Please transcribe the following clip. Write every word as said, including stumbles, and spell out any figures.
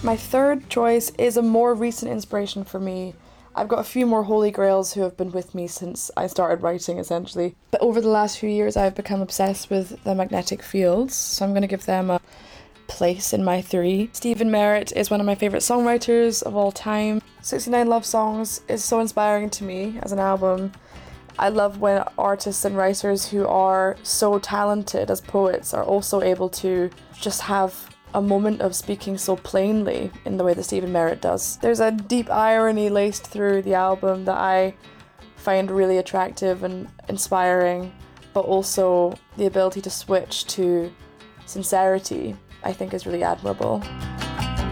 My third choice is a more recent inspiration for me. I've got a few more holy grails who have been with me since I started writing, essentially. But over the last few years, I've become obsessed with the Magnetic Fields, so I'm going to give them a place in my three. Stephen Merritt is one of my favourite songwriters of all time. sixty-nine Love Songs is so inspiring to me as an album. I love when artists and writers who are so talented as poets are also able to just have a moment of speaking so plainly in the way that Stephen Merritt does. There's a deep irony laced through the album that I find really attractive and inspiring, but also the ability to switch to sincerity I think is really admirable.